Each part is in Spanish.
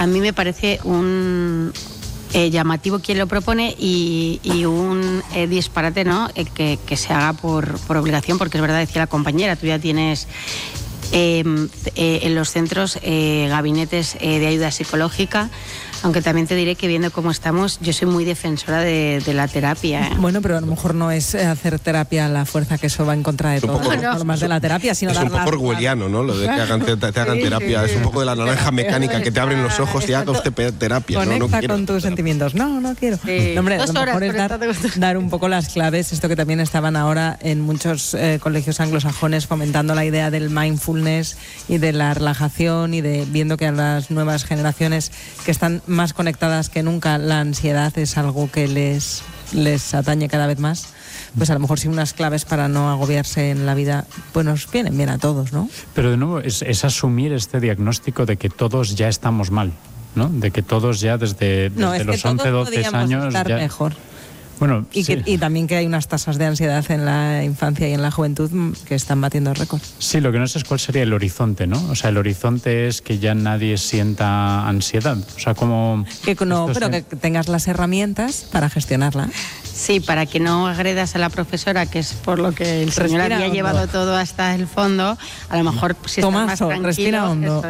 a mí me parece un llamativo quien lo propone y un disparate, ¿no? Que se haga por obligación, porque es verdad, decía la compañera, tú ya tienes en los centros gabinetes de ayuda psicológica, aunque también te diré que viendo cómo estamos, yo soy muy defensora de la terapia. Bueno, pero a lo mejor no es hacer terapia a la fuerza, que eso va en contra de todas las normas de la terapia, sino es un poco orwelliano, ¿no? Lo de que te hagan terapia, es un poco de la naranja mecánica, que te abren los ojos y haga usted terapia. Conecta con tus sentimientos. No quiero. No, hombre, a lo mejor es dar un poco las claves, esto que también estaban ahora en muchos colegios anglosajones fomentando la idea del mindfulness y de la relajación, y de viendo que a las nuevas generaciones que están más conectadas que nunca, la ansiedad es algo que les atañe cada vez más. Pues a lo mejor sí unas claves para no agobiarse en la vida, pues nos vienen bien a todos, ¿no? Pero de nuevo es asumir este diagnóstico de que todos ya estamos mal, ¿no? De que todos ya desde los 11, 12 años estar ya mejor. Bueno, y también que hay unas tasas de ansiedad en la infancia y en la juventud que están batiendo récords. Sí, lo que no sé es cuál sería el horizonte, ¿no? O sea, el horizonte es que ya nadie sienta ansiedad. O sea, como... Que tengas las herramientas para gestionarla. Sí, para que no agredas a la profesora, que es por lo que el señor había llevado todo hasta el fondo. A lo mejor si estás más tranquilo, respira hondo.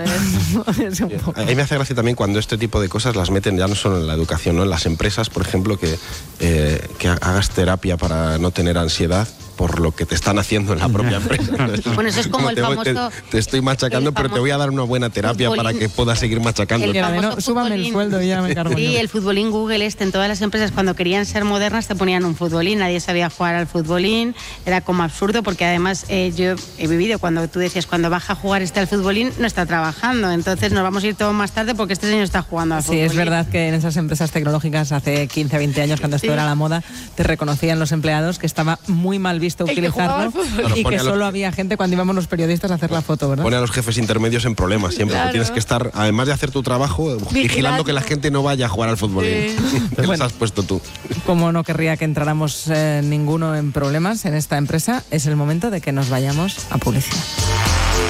A mí me hace gracia también cuando este tipo de cosas las meten ya no solo en la educación, ¿no? En las empresas, por ejemplo, que hagas terapia para no tener ansiedad por lo que te están haciendo en la propia empresa. Bueno, eso es como el famoso... Te estoy machacando, pero te voy a dar una buena terapia para que puedas seguir machacando. Súbame el sueldo y ya me cargo. Sí, el futbolín Google en todas las empresas, cuando querían ser modernas, te ponían un futbolín, nadie sabía jugar al futbolín, era como absurdo, porque además yo he vivido cuando tú decías, cuando baja a jugar al futbolín, no está trabajando, entonces nos vamos a ir todo más tarde porque este señor está jugando al futbolín. Sí, es verdad que en esas empresas tecnológicas hace 15, 20 años, cuando esto era la moda, te reconocían los empleados que estaba muy mal visto utilizarlo y que solo había gente cuando íbamos los periodistas a hacer la foto, ¿verdad? Pone a los jefes intermedios en problemas siempre, porque tienes que estar, además de hacer tu trabajo, vigilando que la gente no vaya a jugar al fútbol. ¿Qué les has puesto tú? Como no querría que entráramos ninguno en problemas en esta empresa, es el momento de que nos vayamos a publicidad.